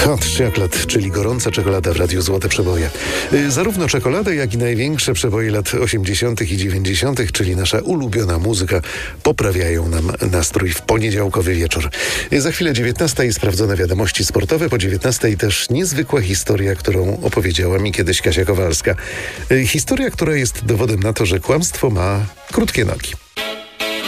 Hot Chocolate, czyli gorąca czekolada w Radiu Złote Przeboje. Zarówno czekoladę, jak i największe przeboje lat 80. i 90., czyli nasza ulubiona muzyka, poprawiają nam nastrój w poniedziałkowy wieczór. Za chwilę 19 i sprawdzone wiadomości sportowe, po 19 też niezwykła historia, którą opowiedziała mi kiedyś Kasia Kowalska. Historia, która jest dowodem na to, że kłamstwo ma krótkie nogi.